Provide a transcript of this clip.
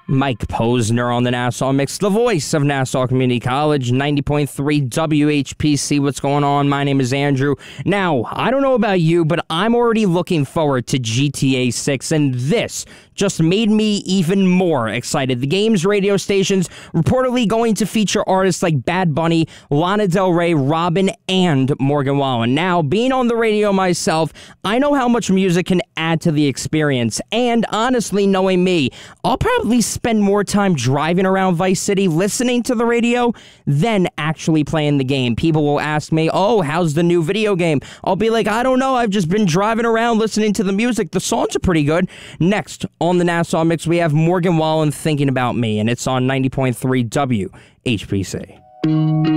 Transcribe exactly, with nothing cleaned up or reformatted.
Mike Posner on the Nassau Mix, the voice of Nassau Community College, ninety point three W H P C. What's going on? My name is Andrew. Now, I don't know about you, but I'm already looking forward to G T A six, and this just made me even more excited. The game's radio station's reportedly going to feature artists like Bad Bunny, Lana Del Rey, Robin, and Morgan Wallen. Now, being on the radio myself, I know how much music can add to the experience, and honestly, knowing me, I'll probably spend more time driving around Vice City listening to the radio than actually playing the game. People will ask me, oh, how's the new video game? I'll be like, I don't know, I've just been driving around listening to the music. The songs are pretty good. Next, on the Nassau Mix, we have Morgan Wallen, Thinking About Me, and it's on ninety point three W H P C.